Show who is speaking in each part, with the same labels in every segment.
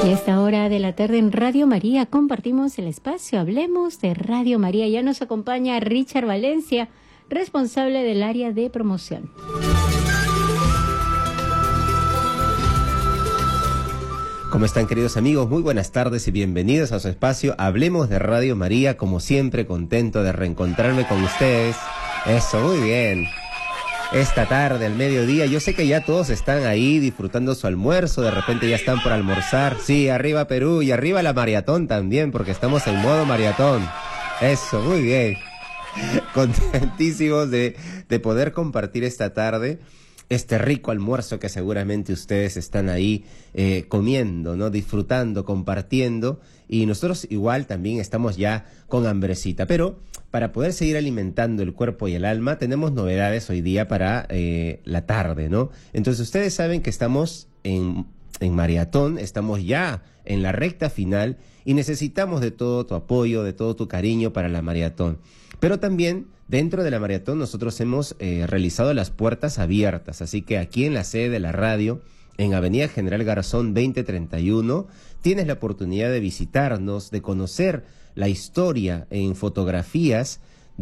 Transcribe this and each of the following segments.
Speaker 1: Y a esta hora de la tarde en Radio María compartimos el espacio Hablemos de Radio María. Ya nos acompaña Richard Valencia, responsable del área de promoción.
Speaker 2: ¿Cómo están, queridos amigos? Muy buenas tardes y bienvenidos a su espacio Hablemos de Radio María. Como siempre, contento de reencontrarme con ustedes. Eso, muy bien. Esta tarde, al mediodía, yo sé que ya todos están ahí disfrutando su almuerzo, de repente ya están por almorzar. Sí, arriba Perú y arriba la maratón también, porque estamos en modo maratón. Eso, muy bien. Contentísimos de poder compartir esta tarde este rico almuerzo que seguramente ustedes están ahí comiendo, ¿no? Disfrutando, compartiendo, y nosotros igual también estamos ya con hambrecita, pero para poder seguir alimentando el cuerpo y el alma tenemos novedades hoy día para la tarde, ¿no? Entonces ustedes saben que estamos en maratón, estamos ya en la recta final y necesitamos de todo tu apoyo, de todo tu cariño para la maratón. Pero también dentro de la maratón nosotros hemos realizado las puertas abiertas, así que aquí en la sede de la radio, en Avenida General Garzón 2031, tienes la oportunidad de visitarnos, de conocer la historia en fotografías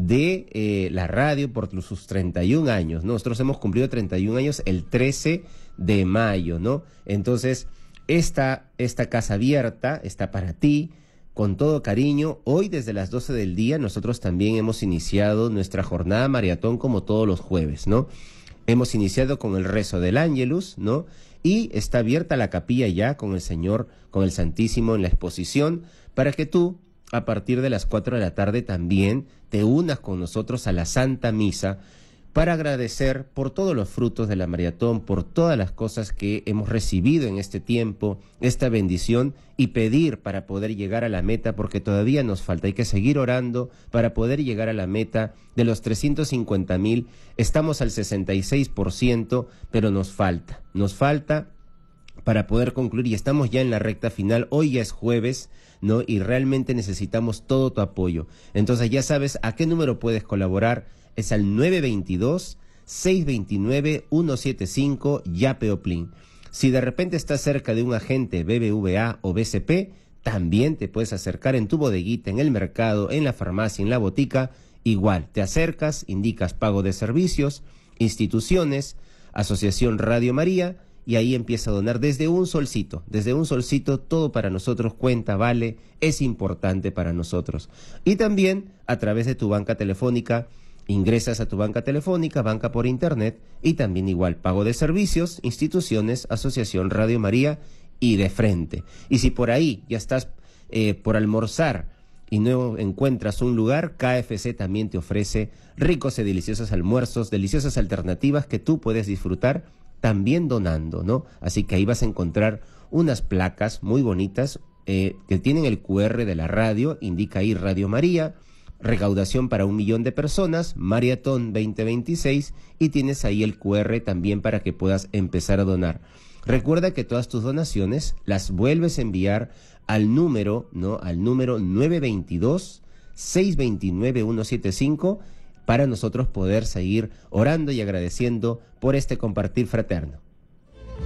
Speaker 2: de la radio por sus 31 años, ¿no? Nosotros hemos cumplido 31 años el 13 de mayo, ¿no? Entonces, esta casa abierta está para ti, con todo cariño. Hoy desde las 12 del día nosotros también hemos iniciado nuestra jornada maratón como todos los jueves, ¿no? Hemos iniciado con el rezo del Ángelus, ¿no? Y está abierta la capilla ya con el Señor, con el Santísimo en la exposición, para que tú, a partir de las 4 de la tarde, también te unas con nosotros a la Santa Misa para agradecer por todos los frutos de la maratón, por todas las cosas que hemos recibido en este tiempo, esta bendición, y pedir para poder llegar a la meta, porque todavía nos falta, hay que seguir orando para poder llegar a la meta de los 350,000, estamos al 66%, pero nos falta para poder concluir y estamos ya en la recta final. Hoy ya es jueves, ¿no? Y realmente necesitamos todo tu apoyo. Entonces ya sabes a qué número puedes colaborar. Es al 922-629-175 Yape o Plin. Si de repente estás cerca de un agente BBVA o BCP, también te puedes acercar en tu bodeguita, en el mercado, en la farmacia, en la botica. Igual, te acercas, indicas pago de servicios, instituciones, Asociación Radio María, y ahí empieza a donar desde un solcito, todo para nosotros cuenta, vale, es importante para nosotros. Y también a través de tu banca telefónica, ingresas a tu banca telefónica, banca por internet, y también igual, pago de servicios, instituciones, Asociación Radio María, y de frente. Y si por ahí ya estás por almorzar y no encuentras un lugar, KFC también te ofrece ricos y deliciosos almuerzos, deliciosas alternativas que tú puedes disfrutar también donando, ¿no? Así que ahí vas a encontrar unas placas muy bonitas que tienen el QR de la radio, indica ahí Radio María, recaudación para 1 millón de personas, Maratón 2026, y tienes ahí el QR también para que puedas empezar a donar. Recuerda que todas tus donaciones las vuelves a enviar al número, ¿no? Al número 922-629-175 para nosotros poder seguir orando y agradeciendo por este compartir fraterno.